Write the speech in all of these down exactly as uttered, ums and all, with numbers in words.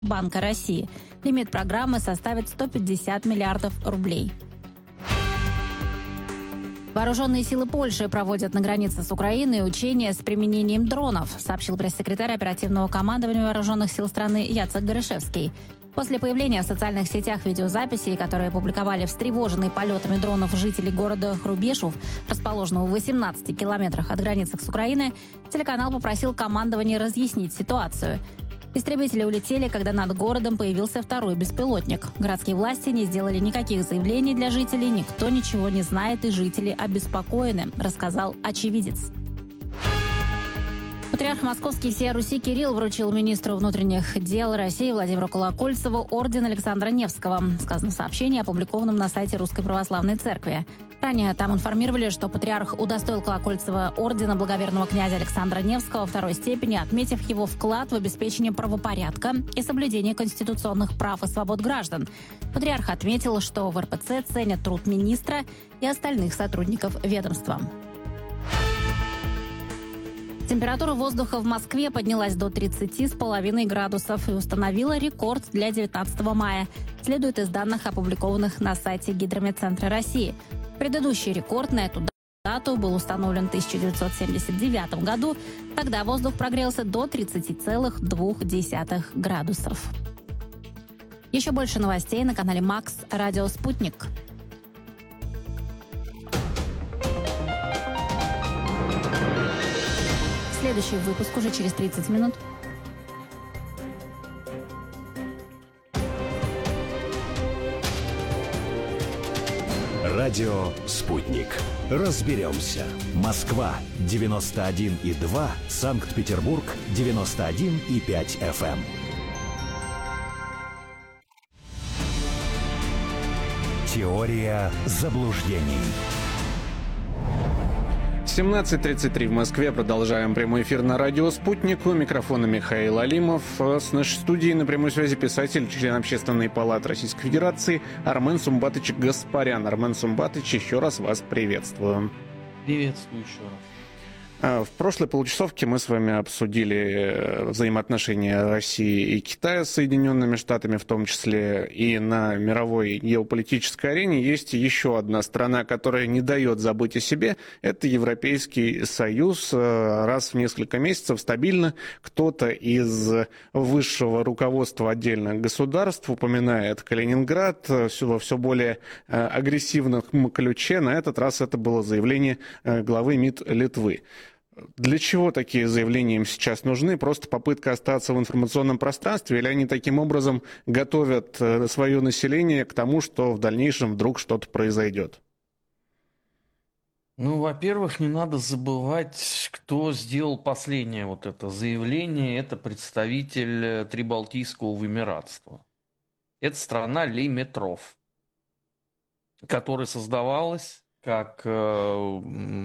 Банка России. Лимит программы составит сто пятьдесят миллиардов рублей. Вооруженные силы Польши проводят на границе с Украиной учения с применением дронов, сообщил пресс-секретарь оперативного командования вооруженных сил страны Яцек Горышевский. После появления в социальных сетях видеозаписей, которые опубликовали встревоженные полетами дронов жители города Хрубешов, расположенного в восемнадцати километрах от границы с Украиной, телеканал попросил командование разъяснить ситуацию. Истребители улетели, когда над городом появился второй беспилотник. Городские власти не сделали никаких заявлений для жителей, никто ничего не знает и жители обеспокоены, рассказал очевидец. Патриарх Московский всея Руси Кирилл вручил министру внутренних дел России Владимиру Колокольцеву орден Александра Невского, сказано в сообщении, опубликованном на сайте Русской Православной Церкви. Ранее там информировали, что патриарх удостоил Колокольцева ордена благоверного князя Александра Невского второй степени, отметив его вклад в обеспечение правопорядка и соблюдение конституционных прав и свобод граждан. Патриарх отметил, что в эр пэ цэ ценят труд министра и остальных сотрудников ведомства. Температура воздуха в Москве поднялась до тридцати с половиной градусов и установила рекорд для девятнадцатого мая, следует из данных, опубликованных на сайте Гидрометцентра России. Предыдущий рекорд на эту дату был установлен в тысяча девятьсот семьдесят девятом году. Тогда воздух прогрелся до тридцати целых двух десятых градусов. Еще больше новостей на канале Макс Радио Спутник. Следующий выпуск уже через тридцать минут. Радио «Спутник». Разберемся. Москва девяносто один и два, Санкт-Петербург девяносто один и пять эф эм. Теория заблуждений. семнадцать тридцать три в Москве. Продолжаем прямой эфир на радио «Спутник». У микрофона Михаил Алимов. С нашей студией на прямой связи писатель, член Общественной палаты Российской Федерации Армен Сумбатович Гаспарян. Армен Сумбатович, еще раз вас приветствую. Приветствую еще раз. В прошлой получасовке мы с вами обсудили взаимоотношения России и Китая с Соединенными Штатами, в том числе и на мировой геополитической арене. Есть еще одна страна, которая не дает забыть о себе. Это Европейский Союз. Раз в несколько месяцев стабильно кто-то из высшего руководства отдельных государств упоминает Калининград во все более агрессивном ключе. На этот раз это было заявление главы МИД Литвы. Для чего такие заявления им сейчас нужны? Просто попытка остаться в информационном пространстве, или они таким образом готовят свое население к тому, что в дальнейшем вдруг что-то произойдет? Ну, во-первых, не надо забывать, кто сделал последнее вот это заявление. Это представитель Прибалтийского вымиратства. Это страна Лейметров, которая создавалась как э,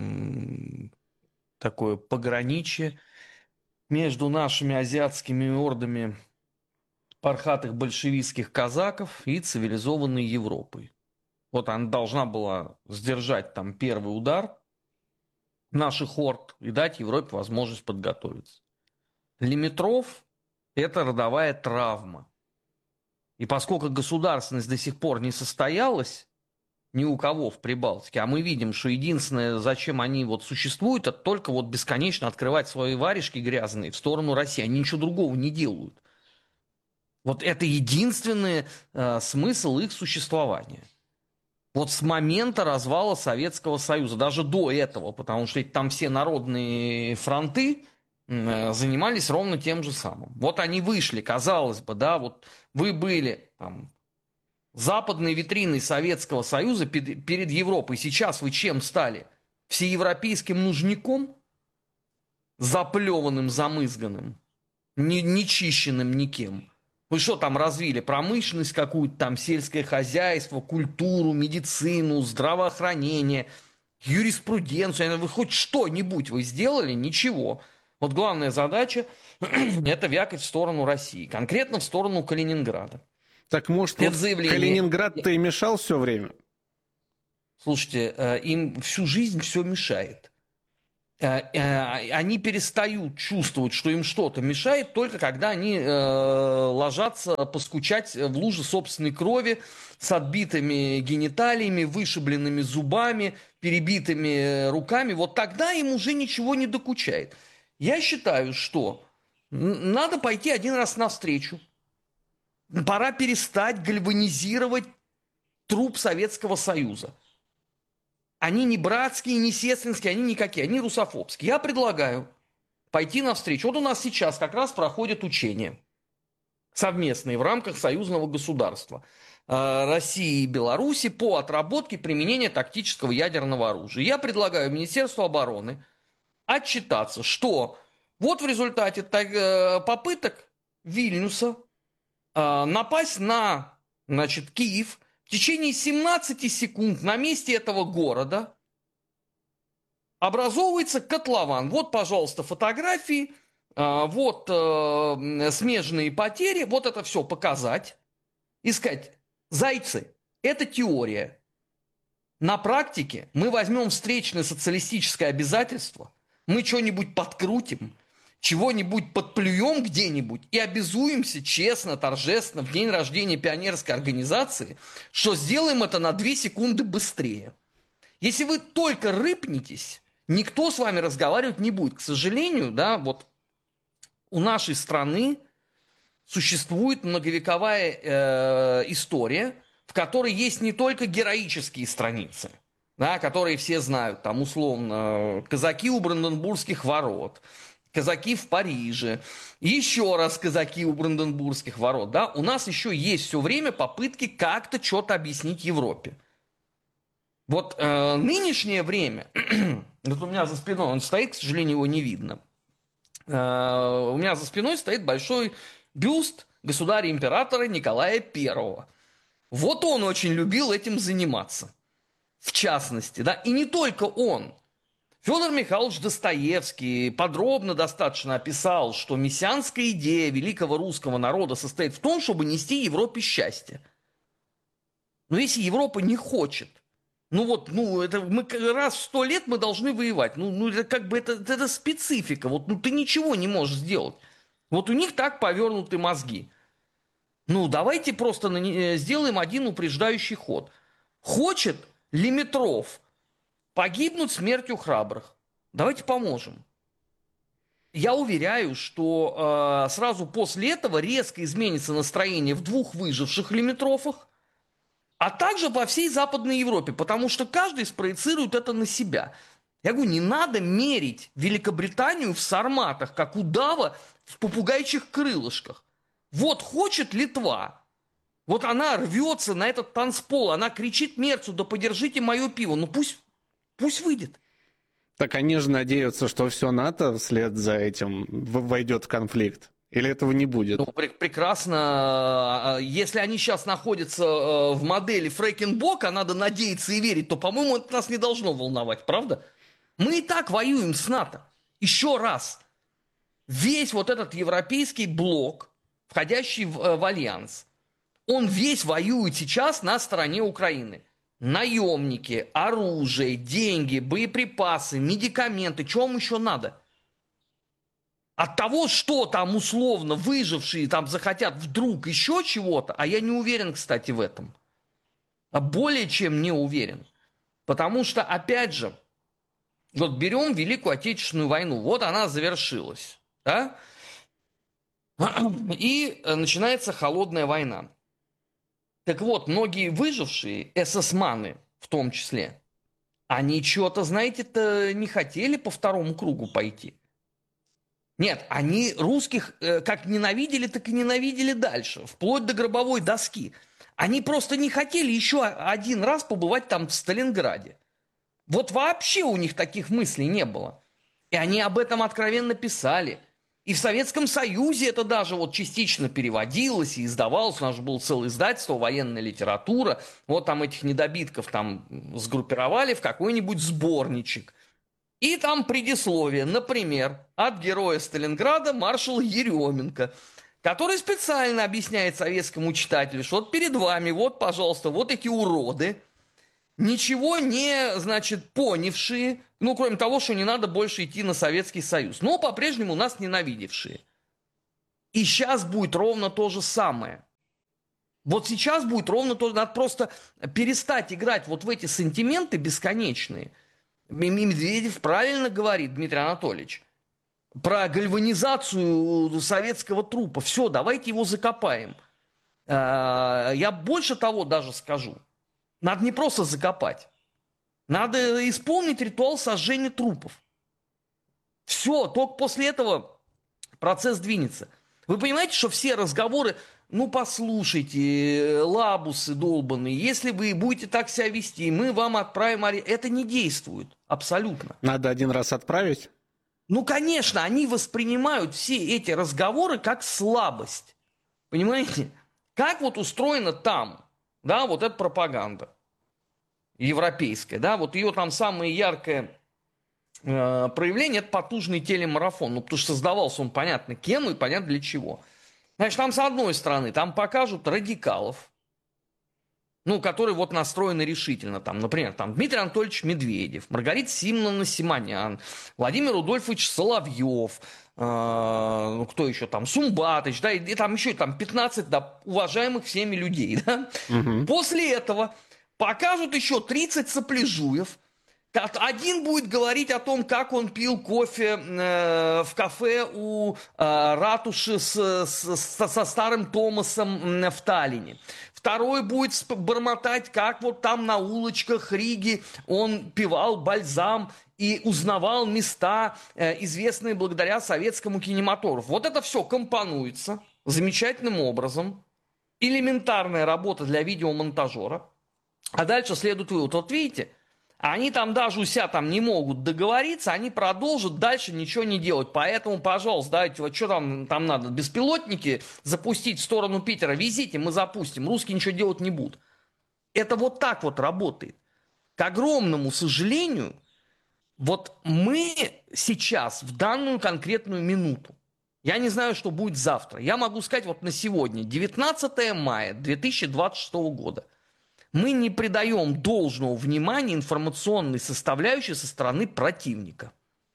такое пограничье между нашими азиатскими ордами пархатых большевистских казаков и цивилизованной Европой. Вот она должна была сдержать там первый удар наших орд и дать Европе возможность подготовиться. Лейметров – это родовая травма. И поскольку государственность до сих пор не состоялась ни у кого в Прибалтике, а мы видим, что единственное, зачем они вот существуют, это только вот бесконечно открывать свои варежки грязные в сторону России. Они ничего другого не делают. Вот это единственный э, смысл их существования. Вот с момента развала Советского Союза, даже до этого, потому что там все народные фронты э, занимались ровно тем же самым. Вот они вышли, казалось бы, да, вот вы были там западной витриной Советского Союза перед Европой. Сейчас вы чем стали? Всеевропейским нужником? Заплеванным, замызганным, не, не чищенным никем. Вы что там развили? Промышленность какую-то там, сельское хозяйство, культуру, медицину, здравоохранение, юриспруденцию. Вы хоть что-нибудь вы сделали? Ничего. Вот главная задача – это вякать в сторону России, конкретно в сторону Калининграда. Так может, вот Калининград-то и мешал все время? Слушайте, им всю жизнь все мешает. они перестают чувствовать, что им что-то мешает, только когда они ложатся поскучать в луже собственной крови с отбитыми гениталиями, вышибленными зубами, перебитыми руками. Вот тогда им уже ничего не докучает. Я считаю, что надо пойти один раз навстречу. Пора перестать гальванизировать труп Советского Союза. Они не братские, не сестринские, они никакие, они русофобские. Я предлагаю пойти навстречу. Вот у нас сейчас как раз проходят учения совместные в рамках союзного государства России и Беларуси по отработке применения тактического ядерного оружия. Я предлагаю Министерству обороны отчитаться, что вот в результате попыток Вильнюса напасть на, значит, Киев в течение семнадцати секунд на месте этого города образовывается котлован. Вот, пожалуйста, фотографии, вот смежные потери, вот это все показать и сказать: зайцы, это теория. На практике мы возьмем встречное социалистическое обязательство, мы что-нибудь подкрутим, чего-нибудь подплюем где-нибудь и обязуемся честно, торжественно в день рождения пионерской организации, что сделаем это на две секунды быстрее. Если вы только рыпнетесь, никто с вами разговаривать не будет. К сожалению, да, вот у нашей страны существует многовековая э, история, в которой есть не только героические страницы, да, которые все знают, там условно казаки у Бранденбургских ворот, казаки в Париже, еще раз казаки у Бранденбургских ворот. Да? У нас еще есть все время попытки как-то что-то объяснить Европе. Вот э, нынешнее время, вот у меня за спиной он стоит, к сожалению, его не видно. Э, у меня за спиной стоит большой бюст государя-императора Николая Первого. Вот он очень любил этим заниматься. В частности, да, и не только он. Федор Михайлович Достоевский подробно достаточно описал, что мессианская идея великого русского народа состоит в том, чтобы нести Европе счастье. Но если Европа не хочет, ну вот, ну это мы раз в сто лет мы должны воевать, ну, ну это как бы это, это специфика, вот ну ты ничего не можешь сделать. Вот у них так повернуты мозги. Ну давайте просто на, сделаем один упреждающий ход. Хочет Лимитров погибнуть смертью храбрых. Давайте поможем. Я уверяю, что э, сразу после этого резко изменится настроение в двух выживших Лимитрофах, а также по всей Западной Европе, потому что каждый спроецирует это на себя. Я говорю, не надо мерить Великобританию в сарматах, как удава в попугайчих крылышках. Вот хочет Литва, вот она рвется на этот танцпол, она кричит Мерцу: да подержите мое пиво, ну пусть Пусть выйдет. Так они же надеются, что все НАТО вслед за этим войдет в конфликт. Или этого не будет? Ну, пр- прекрасно. Если они сейчас находятся в модели Фрекенбок, а надо надеяться и верить, то, по-моему, это нас не должно волновать, правда? Мы и так воюем с НАТО. Еще раз. Весь вот этот европейский блок, входящий в, в альянс, он весь воюет сейчас на стороне Украины. Наемники, оружие, деньги, боеприпасы, медикаменты, что вам еще надо? От того, что там условно выжившие там захотят вдруг еще чего-то, а я не уверен, кстати, в этом. А более чем не уверен. Потому что, опять же, вот берем Великую Отечественную войну, вот она завершилась, да? И начинается холодная война. Так вот, многие выжившие, эсэсманы в том числе, они что-то, знаете-то, не хотели по второму кругу пойти. Нет, они русских э, как ненавидели, так и ненавидели дальше, вплоть до гробовой доски. Они просто не хотели еще один раз побывать там в Сталинграде. Вот вообще у них таких мыслей не было. И они об этом откровенно писали. И в Советском Союзе это даже вот частично переводилось и издавалось. У нас же было целое издательство, военная литература. Вот там этих недобитков там сгруппировали в какой-нибудь сборничек. И там предисловие, например, от героя Сталинграда маршала Еременко, который специально объясняет советскому читателю, что вот перед вами, вот, пожалуйста, вот эти уроды. ничего не, значит, понявшие, ну, кроме того, что не надо больше идти на Советский Союз, но по-прежнему нас ненавидевшие. И сейчас будет ровно то же самое. Вот сейчас будет ровно то же. Надо просто перестать играть вот в эти сантименты бесконечные. Медведев правильно говорит, Дмитрий Анатольевич, про гальванизацию советского трупа. Все, давайте его закопаем. Я больше того даже скажу. Надо не просто закопать. Надо исполнить ритуал сожжения трупов. Все, только после этого процесс двинется. Вы понимаете, что все разговоры, ну послушайте, лабусы долбаные, если вы будете так себя вести, мы вам отправим... Это не действует абсолютно. Надо один раз отправить? Ну, конечно, они воспринимают все эти разговоры как слабость. Понимаете? Как вот устроено там, да, вот эта пропаганда европейская, да, вот ее там самое яркое э, проявление – это потужный телемарафон, ну, потому что создавался он понятно кем и понятно для чего. Значит, там с одной стороны, там покажут радикалов, ну, которые вот настроены решительно, там, например, там Дмитрий Анатольевич Медведев, Маргарита Симоновна Симонян, Владимир Рудольфович Соловьев, э, ну, кто еще там, Сумбатыч, да, и, и там еще там пятнадцать, да, уважаемых всеми людей, да. Угу. После этого покажут еще тридцать сопляжуев. Один будет говорить о том, как он пил кофе э, в кафе у э, ратуши с, с, со старым Томасом в Таллине. Второй будет бормотать, как вот там на улочках Риги он пивал бальзам и узнавал места, э, известные благодаря советскому кинематографу. Вот это все компонуется замечательным образом. Элементарная работа для видеомонтажера. А дальше следует вывод. Вот видите, они там даже у себя там не могут договориться, они продолжат дальше ничего не делать. Поэтому, пожалуйста, давайте, вот что там, там надо, беспилотники запустить в сторону Питера, везите, мы запустим, русские ничего делать не будут. Это вот так вот работает. К огромному сожалению, вот мы сейчас, в данную конкретную минуту, я не знаю, что будет завтра, я могу сказать вот на сегодня, девятнадцатое мая две тысячи двадцать шестого года, мы не придаем должного внимания информационной составляющей со стороны противника.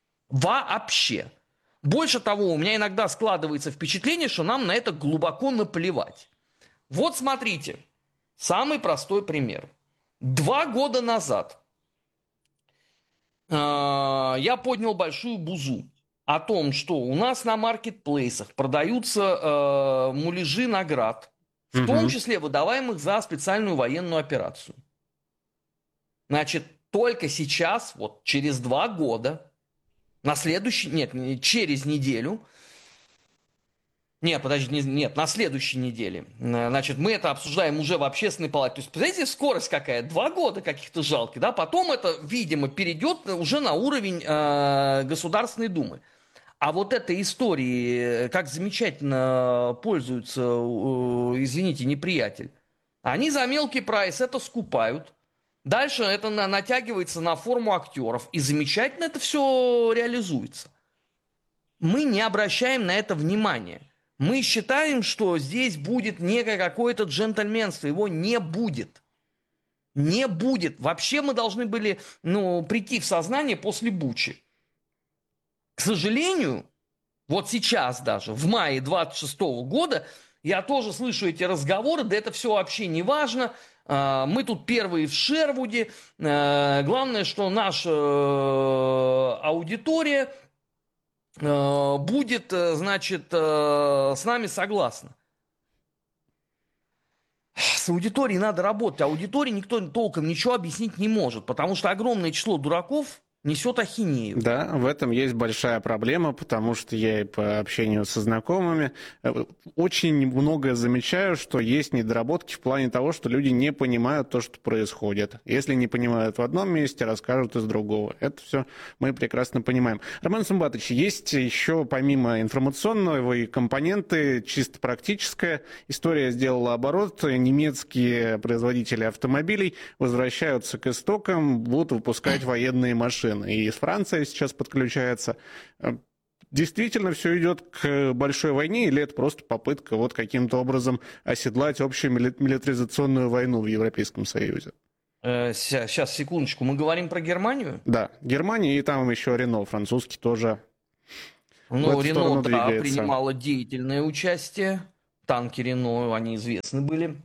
Вообще. Больше того, у меня иногда складывается впечатление, что нам на это глубоко наплевать. Вот смотрите, самый простой пример. Два года назад э, я поднял большую бузу о том, что у нас на маркетплейсах продаются э, муляжи наград, в том числе выдаваемых за специальную военную операцию. Значит, только сейчас, вот через два года, на следующий, нет, через неделю, нет, подожди, нет, на следующей неделе, значит, мы это обсуждаем уже в общественной палате. То есть, посмотрите, скорость какая, два года каких-то жалких, да, потом это, видимо, перейдет уже на уровень э, Государственной Думы. А вот этой истории, как замечательно пользуются, извините, неприятель. Они за мелкий прайс это скупают. Дальше это натягивается на форму актеров. И замечательно это все реализуется. Мы не обращаем на это внимания. Мы считаем, что здесь будет некое какое-то джентльменство. Его не будет. Не будет. Вообще мы должны были, ну, прийти в сознание после Бучи. К сожалению, вот сейчас даже, в мае двадцать шестого года, я тоже слышу эти разговоры, да это все вообще не важно, мы тут первые в Шервуде, главное, что наша аудитория будет, значит, с нами согласна. С аудиторией надо работать, аудитории никто толком ничего объяснить не может, потому что огромное число дураков несет ахинею. Да, в этом есть большая проблема, потому что я и по общению со знакомыми очень много замечаю, что есть недоработки в плане того, что люди не понимают то, что происходит. Если не понимают в одном месте, расскажут из другого. Это все мы прекрасно понимаем. Роман Сумбатович, есть еще помимо информационного и компоненты чисто практическая история сделала оборот. Немецкие производители автомобилей возвращаются к истокам, будут выпускать военные машины. И из Франции сейчас подключается. Действительно все идет к большой войне, или это просто попытка вот каким-то образом оседлать общую милитаризационную войну в Европейском Союзе? Э, сейчас, секундочку, мы говорим про Германию? Да, Германия и там еще Рено, французский тоже. Ну, Рено, да, принимала деятельное участие. Танки Рено, они известны были.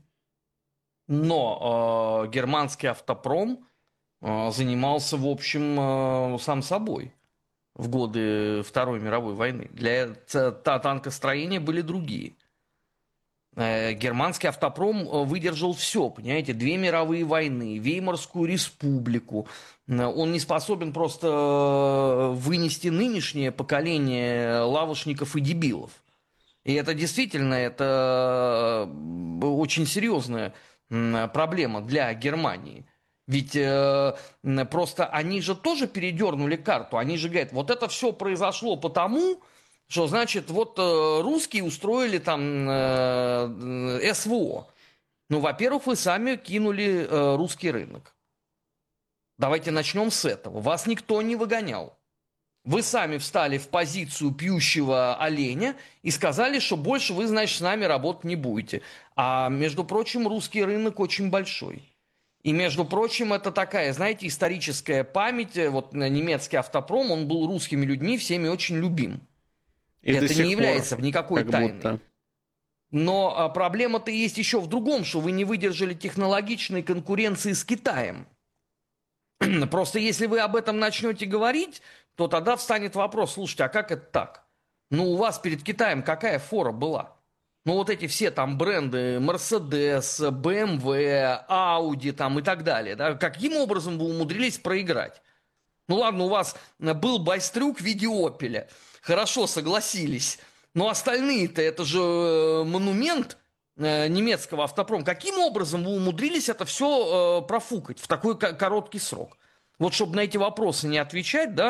Но э, германский автопром э, занимался, в общем, э, сам собой в годы Второй мировой войны. Для та, танкостроения были другие. Э, германский автопром выдержал все, понимаете, две мировые войны, Веймарскую республику. Он не способен просто вынести нынешнее поколение лавочников и дебилов. И это действительно, это очень серьезная проблема для Германии. Ведь э, просто они же тоже передернули карту. Они же говорят, вот это все произошло потому, что, значит, вот э, русские устроили там э, СВО. Ну, во-первых, вы сами кинули э, русский рынок. Давайте начнем с этого. Вас никто не выгонял. Вы сами встали в позицию пьющего оленя и сказали, что больше вы, значит, с нами работать не будете. А, между прочим, русский рынок очень большой. И, между прочим, это такая, знаете, историческая память. Вот немецкий автопром, он был русскими людьми всеми очень любим. И это не является никакой тайной. Будто. Но а, проблема-то есть еще в другом, что вы не выдержали технологичной конкуренции с Китаем. Просто если вы об этом начнете говорить, то тогда встанет вопрос, слушайте, а как это так? Ну, у вас перед Китаем какая фора была? Ну, вот эти все там бренды Mercedes, бэ эм вэ, Audi там и так далее, да, каким образом вы умудрились проиграть? Ну, ладно, у вас был байстрюк в виде Opel, хорошо, согласились, но остальные-то, это же монумент немецкого автопрома. Каким образом вы умудрились это все профукать в такой короткий срок? Вот чтобы на эти вопросы не отвечать, да,